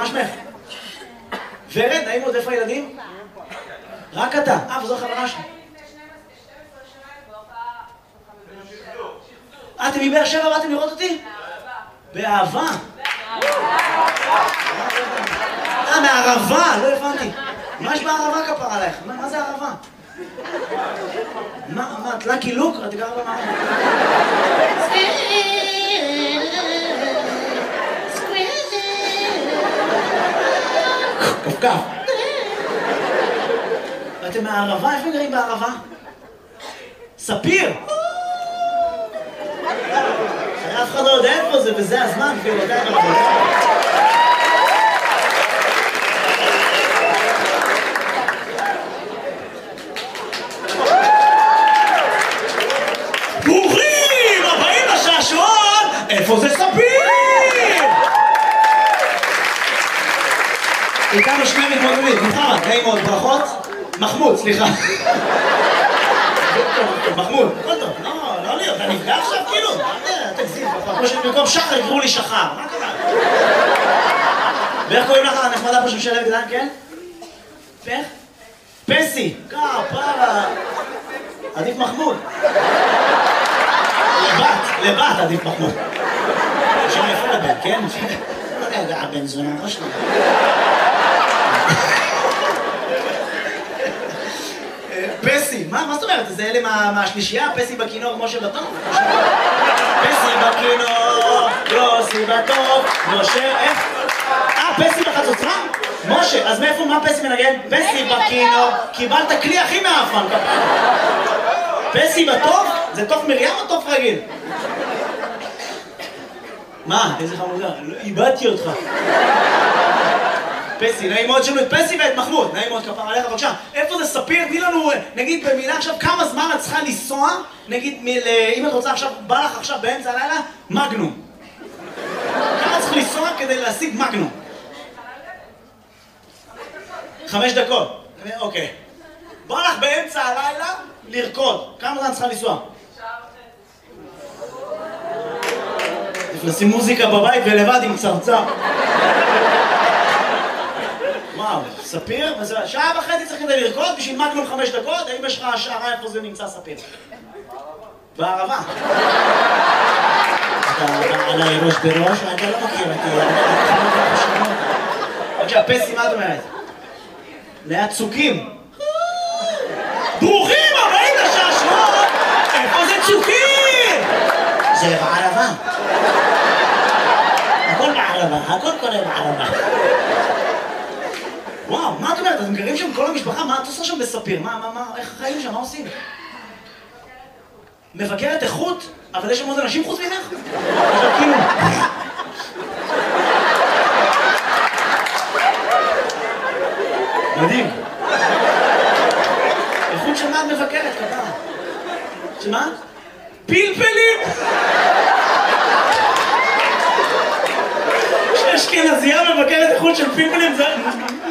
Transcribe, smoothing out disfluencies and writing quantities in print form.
מה שמך? ורד, נעים מאוד, איפה הילדים? רק אתה. וזו חברה שלי. אתם מבאר שבע באתם לראות אותי? באהבה. מהערבה, לא הבנתי. מה יש בערבה כפר עלייך? מה זה ערבה? מה, את לקי לוק? את גרה במערבה. כפכף. אתם מהערבה? איפה גרים בערבה? ספיר! אף אחד לא יודע איפה זה, וזה הזמן, כאילו, יודע איפה זה. ברוכים הבאים לשעשועון! איפה זה ספיר? איתנו שני מתמודדים, מוחמד, נעים מאוד, ברכות. מחמוד, סליחה. מחמוד, הכל טוב, לא להיות, אתה נפגע עכשיו כאילו? תגזים, במקום שחר יקראו לי שחר, מה קרה? ואיך קוראים לך הנחמדה פה שמשלבת איתן, כן? איך? פסי, פרה. עדיף מחמוד. לבת עדיף מחמוד. שם יפה לבן, כן? לא יודע, הבן זונה ראש לי. פסי, מה זאת אומרת? זה אלה מהשלישייה? פסי בכינור, משה בטוב? פסי בכינור, יוסי בטוב, משה, איך? פסי בחצוצרה? משה, אז מאיפה, מה פסי מנגן? פסי בכינור, קיבלת כלי הכי מאפן, פסי בטוב? זה תוף מרים או תוף רגיל? מה? איזה חמודה, איבדתי אותך. פסי, נעים מאוד שמנו את פסי ואת מחמוד, נעים מאוד כפר עליך, בבקשה. איפה זה ספיר? תני לנו, נגיד במילה עכשיו, כמה זמן את צריכה לנסוע, נגיד, אם את רוצה עכשיו, בא לך עכשיו באמצע הלילה, מגנום. כמה צריך לנסוע כדי להשיג מגנום? 5 דקות. אוקיי. בא לך באמצע הלילה לרקוד. כמה זמן צריכה לנסוע? לשים מוזיקה בבית ולבד עם צרצר. וואו, ספיר? שעה וחצי צריך כדי לרקוד בשביל מגנום 5 דקות? האם יש לך השערה איפה זה נמצא ספיר? בערבה. אתה עליי ראש בראש, אתה לא מכיר אותי. בבקשה, פסי, מה את אומרת? ליד צוקים. ברוכים הבאים לשעשועון! איפה זה צוקים? זה בערבה. הכל בערבה, הכל קורה בערבה. וואו, מה את אומרת? אתם גרים שם כל המשפחה? מה את עושה שם בספיר? איך החיים שם? מה עושים? מבקרת איכות? אבל יש שם עוד אנשים חוץ ממך? אבל כאילו... מדהים. איכות של מה את מבקרת, כתב? שמה? פלפלים! אשכנזייה מבקרת איכות של פלפלים, זה...